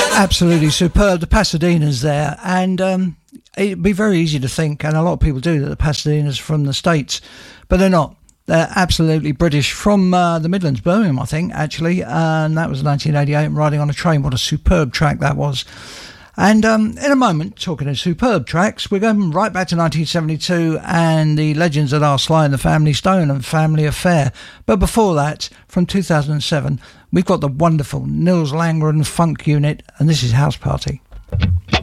Absolutely superb. The Pasadena's there, and it'd be very easy to think, and a lot of people do, that the Pasadena's from the States, but they're not. They're absolutely British, from the Midlands, Birmingham, I think, actually, and that was 1988, Riding on a Train. What a superb track that was. And in a moment, talking of superb tracks, we're going right back to 1972 and the legends that are Sly and the Family Stone and Family Affair. But before that, from 2007, we've got the wonderful Nils Langren Funk Unit, and this is House Party.